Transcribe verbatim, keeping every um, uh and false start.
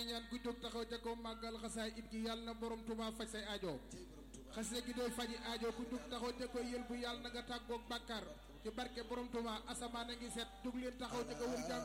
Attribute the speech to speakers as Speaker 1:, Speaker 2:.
Speaker 1: ñaan ku jóg taxaw ca kaw màggal xasaay it gi yàlla na borom Tuubaa faj say aajo xasida gi doy faji aajo ku jóg taxaw ca kaw yël bu yàlla na nga tàggoog bàkkaar ci barke borom Tuubaa asamaan a ngi set jóg leen taxaw ca kaw wër jàng